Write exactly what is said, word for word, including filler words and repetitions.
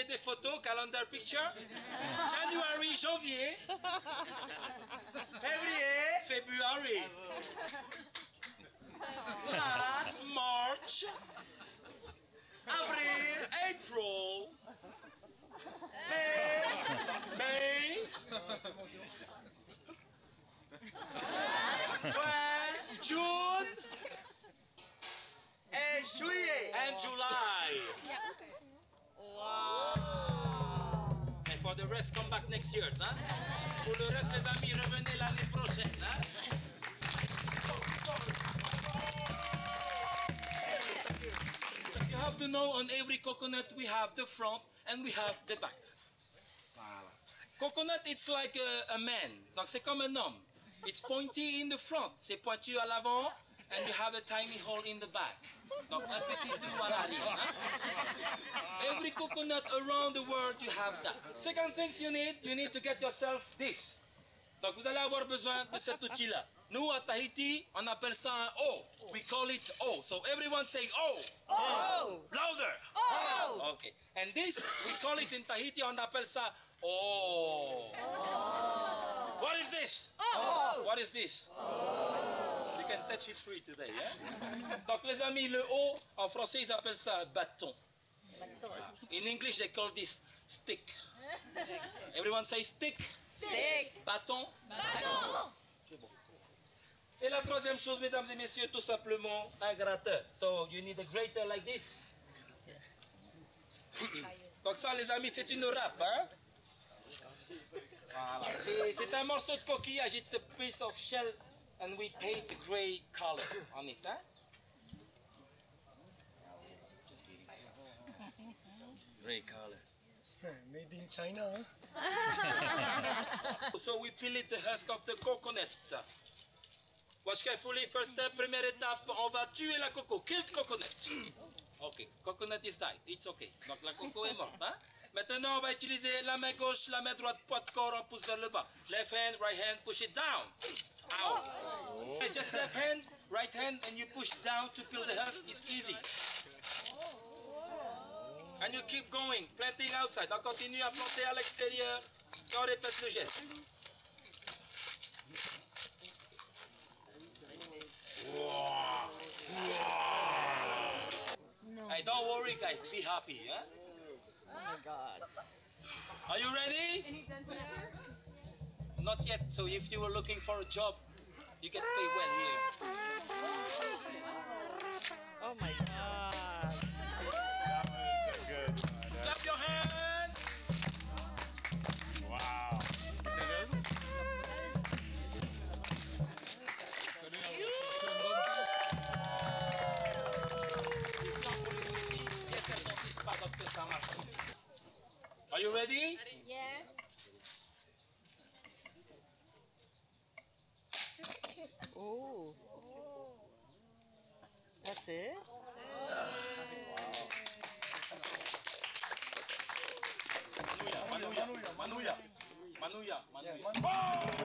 des photos, calendar picture. January, janvier. Février. February. Mars. March. Avril. April. Mai. May. Juin. June. Et juillet. And July. And for the rest, come back next year, hein? Pour le reste, les amis, revenez l'année prochaine, hein? You have to know on every coconut we have the front and we have the back. Voilà. Coconut, it's like a, a man. Donc c'est comme un homme. It's pointy in the front. C'est pointu à l'avant. And you have a tiny hole in the back. Donc un petit trou à l'arrière. Hein? Every coconut around the world you have that. Second things you need, you need to get yourself this. Donc vous allez avoir besoin de cet outil-là. Nous à Tahiti, on appelle ça un O. We call it O. So everyone say O. Oh! Louder. Oh! Okay. And this, we call it in Tahiti, on appelle ça O. What is this? Oh! What is this? You can touch it free today, yeah? Donc les amis, le O, en français, ils appellent ça bâton. In English, they call this stick. Everyone say stick. Stick! Bâton. Bâton! Et la troisième chose, mesdames et messieurs, tout simplement un gratteur. So you need a grater like this. Donc ça, les amis, c'est une râpe, hein? Voilà. C'est- C'est un morceau de coquillage. It's a piece of shell, and we paint a gray color on it, hein? Gray color. Made in China. So we peel it the husk of the coconut. Watch carefully. First step, première étape, on va tuer la coco. Kill the coconut. Ok, coconut is died. It's okay. Donc la coco est morte. Hein? Maintenant, on va utiliser la main gauche, la main droite, poids de corps, on pousse vers le bas. Left hand, right hand, push it down. Ow. Okay, just left hand, right hand, and you push down to peel the husk. It's easy. And you keep going, planting outside. On continue à planter à l'extérieur. Et on répète le geste. Hey, don't worry, guys. Be happy, huh? Oh my God. Are you ready? Not yet. So if you were looking for a job, you get paid well here. Oh my God. That was good. Clap your hand. Wow. Are you ready? Yes. Oh. That's it? Manuya, Manuya, Manuya, Manuya, Manuya.